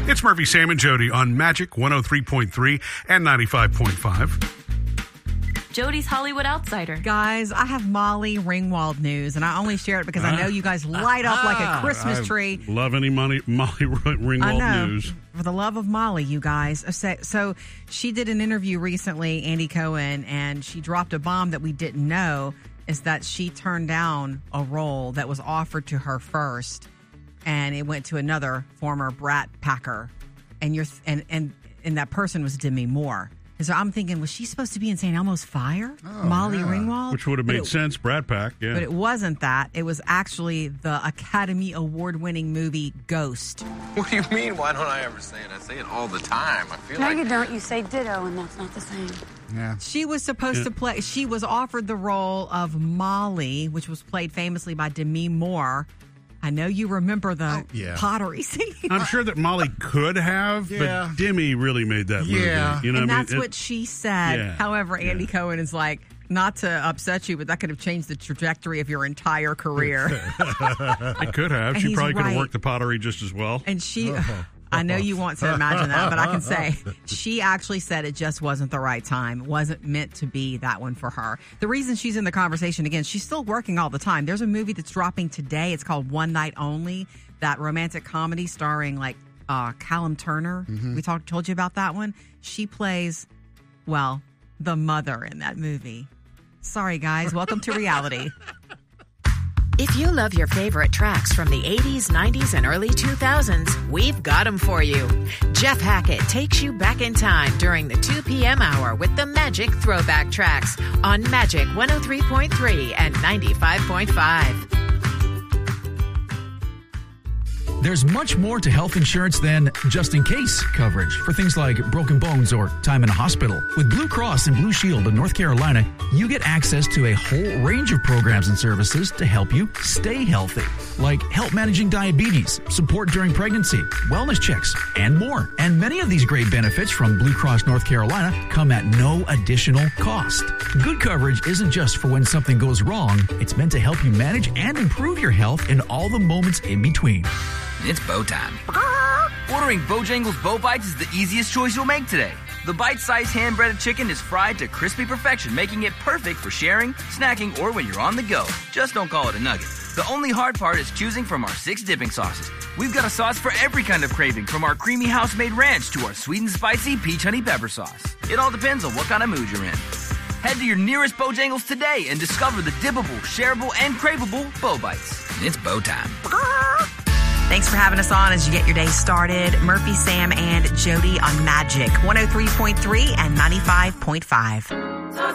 It's Murphy, Sam, and Jody on Magic 103.3 and 95.5. Jody's Hollywood Outsider. Guys, I have Molly Ringwald news, and I only share it because I know you guys light up like a Christmas tree. Love any Molly Ringwald news. For the love of Molly, you guys. So she did an interview recently, Andy Cohen, and she dropped a bomb that we didn't know, is that she turned down a role that was offered to her first, and it went to another former Brat Packer, and that person was Demi Moore. And so I'm thinking, was she supposed to be in St. Elmo's Fire? Molly Ringwald? Which would have made sense, Brat Pack, yeah. But it wasn't that. It was actually the Academy Award-winning movie Ghost. What do you mean, why don't I ever say it? I say it all the time. I feel No, like... you don't. You say ditto, and that's not the same. Yeah. She was supposed to play, she was offered the role of Molly, which was played famously by Demi Moore. I know you remember the pottery scene. I'm sure that Molly could have, but Demi really made that movie. You know, and that's what she said. Yeah. However, Andy Cohen is like, not to upset you, but that could have changed the trajectory of your entire career. It could have. And She he's probably could have right. worked the pottery just as well. And she... I know you want to imagine that, but I can say she actually said it just wasn't the right time. It wasn't meant to be that one for her. The reason she's in the conversation, again, she's still working all the time. There's a movie that's dropping today. It's called One Night Only, that romantic comedy starring like Callum Turner. We told you about that one. She plays, well, the mother in that movie. Sorry, guys. Welcome to reality. If you love your favorite tracks from the 80s, 90s, and early 2000s, we've got them for you. Jeff Hackett takes you back in time during the 2 p.m. hour with the Magic Throwback Tracks on Magic 103.3 and 95.5. There's much more to health insurance than just-in-case coverage for things like broken bones or time in a hospital. With Blue Cross and Blue Shield of North Carolina, you get access to a whole range of programs and services to help you stay healthy, like help managing diabetes, support during pregnancy, wellness checks, and more. And many of these great benefits from Blue Cross North Carolina come at no additional cost. Good coverage isn't just for when something goes wrong. It's meant to help you manage and improve your health in all the moments in between. It's bow time. Ordering Bojangles Bow Bites is the easiest choice you'll make today. The bite-sized hand-breaded chicken is fried to crispy perfection, making it perfect for sharing, snacking, or when you're on the go. Just don't call it a nugget. The only hard part is choosing from our 6 dipping sauces. We've got a sauce for every kind of craving, from our creamy house-made ranch to our sweet and spicy peach honey pepper sauce. It all depends on what kind of mood you're in. Head to your nearest Bojangles today and discover the dippable, shareable, and craveable Bow Bites. It's bow time. Thanks for having us on as you get your day started. Murphy, Sam, and Jody on Magic 103.3 and 95.5.